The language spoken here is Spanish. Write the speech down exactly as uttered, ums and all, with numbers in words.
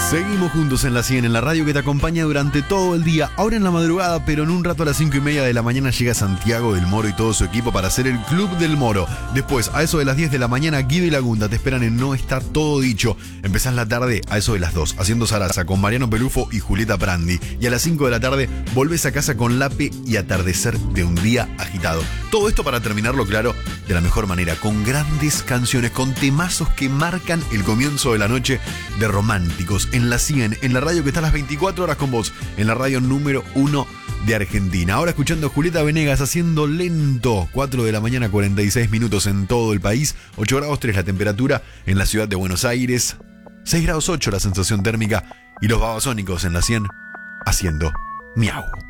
Seguimos juntos en la cien, en la radio que te acompaña durante todo el día, ahora en la madrugada, pero en un rato a las cinco y media de la mañana llega Santiago del Moro y todo su equipo para hacer el Club del Moro. Después, a eso de las diez de la mañana, Guido y Lagunda te esperan en No Está Todo Dicho. Empezás la tarde a eso de las dos, haciendo zaraza con Mariano Pelufo y Julieta Prandi. Y a las cinco de la tarde, volvés a casa con Lape y Atardecer de un día agitado. Todo esto para terminarlo, claro, de la mejor manera, con grandes canciones, con temazos que marcan el comienzo de la noche de Románticos. En la cien, en la radio que está a las veinticuatro horas con vos, en la radio número uno de Argentina. Ahora escuchando a Julieta Venegas haciendo Lento, cuatro de la mañana, cuarenta y seis minutos en todo el país, ocho grados tres la temperatura en la ciudad de Buenos Aires, seis grados ocho la sensación térmica y los babasónicos en la cien haciendo Miau.